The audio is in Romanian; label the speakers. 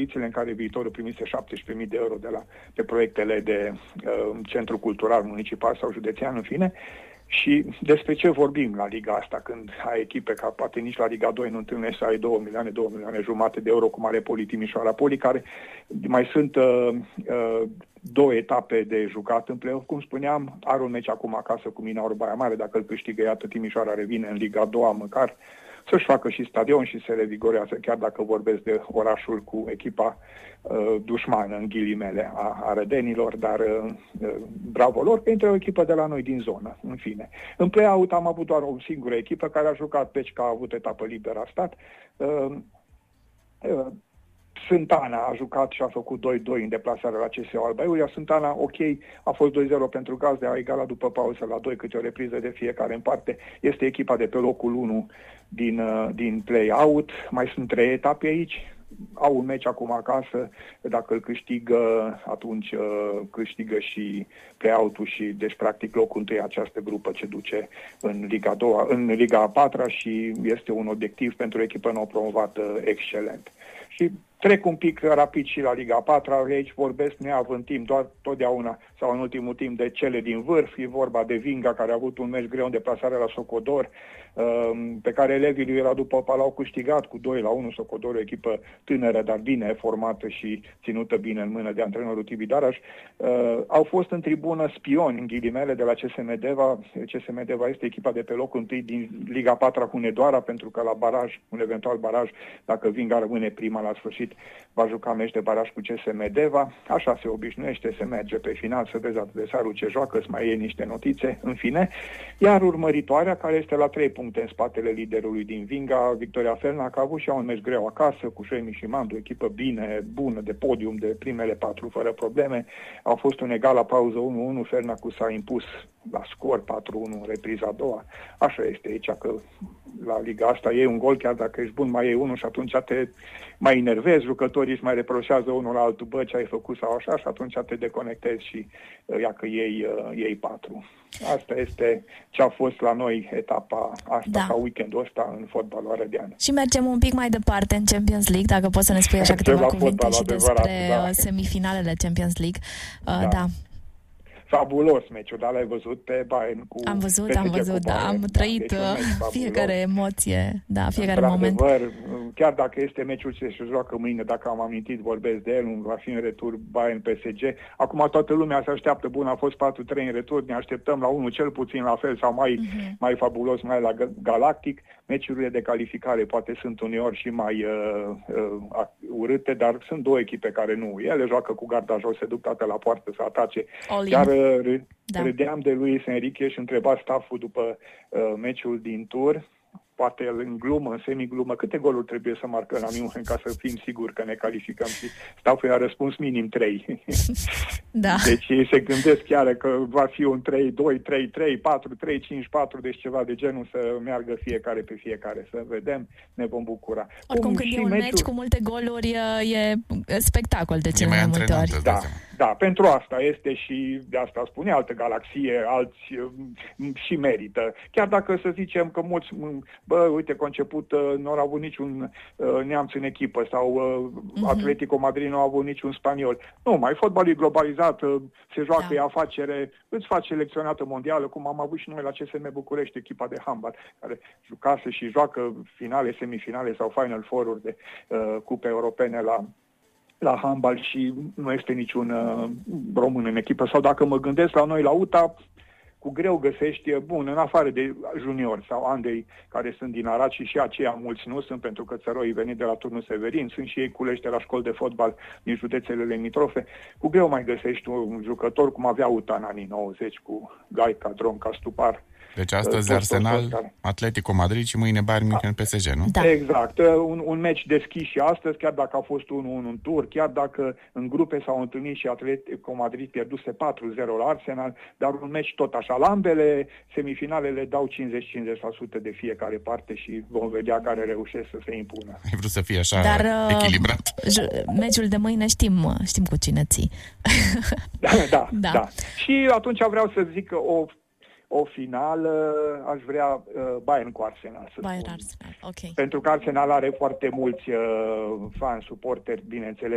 Speaker 1: condițiile în care Viitorul primise 17.000 de euro pe proiectele de centru cultural municipal sau județean, în fine. Și despre ce vorbim la Liga asta, când ai echipe ca poate nici la Liga 2 nu întâlnești să ai 2 milioane jumate de euro, cum are Poli Timișoara Poli, care mai sunt două etape de jucat în play-off, cum spuneam, are un meci acum acasă cu Minaur Baia Mare, dacă îl câștigă, iată, Timișoara revine în Liga 2 măcar, să-și facă și stadion și se revigorează, chiar dacă vorbesc de orașul cu echipa dușmană, în ghilimele, a arădenilor, dar bravo lor, că intră o echipă de la noi din zonă, în fine. În play-out am avut doar o singură echipă care a jucat, deci că a avut etapă liberă, a stat. Sântana a jucat și a făcut 2-2 în deplasare la CSO Alba Iulia. Sântana, ok, a fost 2-0 pentru Gazde, a egalat după pauză la 2 câte o repriză de fiecare în parte. Este echipa de pe locul 1 din play-out. Mai sunt 3 etape aici. Au un meci acum acasă, dacă îl câștigă, atunci câștigă și play-out-ul și, deci, practic, locul întâi această grupă ce duce în Liga 2, în Liga 4 și este un obiectiv pentru o echipă nou promovată excelent. Și trec un pic rapid și la Liga 4, aici vorbesc neavând timp, doar totdeauna sau în ultimul timp de cele din vârf, e vorba de Vinga, care a avut un meci greu în deplasare la Socodor, pe care elevii lui Radu Popa l-au câștigat cu 2-1, Socodor, o echipă tânără, dar bine formată și ținută bine în mână de antrenorul Tibi Daraș. Au fost în tribună spioni, în ghilimele, de la CSM Deva. CSM Deva este echipa de pe locul întâi din Liga 4 cu Hunedoara, pentru că la baraj, un eventual baraj, dacă Vinga rămâne prima la sfârșit, va juca meci de baraj cu CSM Deva. Așa se obișnuiește, se merge pe final, să vezi adversarul ce joacă, să mai iei niște notițe, în fine. Iar urmăritoarea, care este la 3 puncte în spatele liderului din Vinga, Victoria Fernac, a avut și un meci greu acasă cu Șemi și Mandu, echipă bună de podium de primele 4 fără probleme. Au fost un egal la pauză 1-1, Fernac s-a impus la scor 4-1 în repriza a doua. Așa este aici, că la Liga asta iei un gol, chiar dacă ești bun, mai iei unul și atunci te mai enervezi, jucătorii își mai reproșează unul la altul, bă, ce ai făcut sau așa, și atunci te deconectezi și ia că iei 4. Asta este ce a fost la noi etapa asta, ca weekendul ăsta în fotbalul arădean.
Speaker 2: Și mergem un pic mai departe în Champions League, dacă poți să ne spui așa câteva cuvinte și despre semifinalele Champions League. Da.
Speaker 1: Fabulos meciul, dar l-ai văzut pe Bayern cu...
Speaker 2: Am văzut, da, am trăit fiecare emoție, fiecare moment.
Speaker 1: Într-adevăr, chiar dacă este meciul ce se joacă mâine, dacă am amintit, vorbesc de el, va fi în retur Bayern-PSG. Acum toată lumea se așteaptă, bun, a fost 4-3 în retur, ne așteptăm la unul cel puțin la fel sau mai fabulos, mai la Galactic. Meciurile de calificare poate sunt uneori și mai urâte, dar sunt două echipe care nu. Ele joacă cu garda jos, se duc toate la poartă să atace. Chiar râdeam de Luis Enrique și întreba stafful după meciul din tur, poate el în glumă, în semi-glumă, câte goluri trebuie să marcăm la München ca să fim siguri că ne calificăm, și stafful i-a răspuns minim 3.
Speaker 2: Da.
Speaker 1: Deci ei se gândesc chiar că va fi un 3-2, 3-3, 4-3, 5-4, deci ceva de genul, să meargă fiecare pe fiecare, să vedem, ne vom bucura.
Speaker 2: Oricum, când e un meci cu multe goluri, e spectacol de cele mai multe ori.
Speaker 1: Da, pentru asta este și de asta spune altă galaxie, alți și merită. Chiar dacă să zicem că mulți, uite, conceput nu au avut niciun neamț în echipă sau Atletico Madrid nu a avut niciun spaniol. Nu, mai fotbalul e globalizat, se joacă, e afacere, îți faci selecționată mondială, cum am avut și noi la CSM București, echipa de handbal, care jucase și joacă finale, semifinale sau Final Four-uri de cupe europene la handbal și nu este niciun român în echipă. Sau dacă mă gândesc la noi la UTA, cu greu găsești, bun, în afară de juniori sau andei care sunt din Arad, și aceia mulți nu sunt, pentru că țăroii venit de la Turnul Severin, sunt și ei culeși de la școli de fotbal din județele limitrofe. Cu greu mai găsești un jucător cum avea UTA în anii 90 cu Gaica, Dronca, Stupar.
Speaker 3: Deci astăzi Arsenal, Atletico Madrid și mâine Bayern München, PSG, nu?
Speaker 1: Da. Exact. Un meci deschis și astăzi, chiar dacă a fost 1-1 în tur, chiar dacă în grupe s-au întâlnit și Atletico Madrid pierduse 4-0 la Arsenal, dar un meci tot așa. La ambele semifinalele dau 50-50% de fiecare parte și vom vedea care reușesc să se impună.
Speaker 3: Ai vrut să fie așa echilibrat.
Speaker 2: Meciul de mâine știm cu cine ții.
Speaker 1: Da. Și atunci vreau să zic că o finală, aș vrea Bayern cu Arsenal, să spun.
Speaker 2: Arsenal, ok.
Speaker 1: Pentru că Arsenal are foarte mulți fani, suporteri, bineînțeles,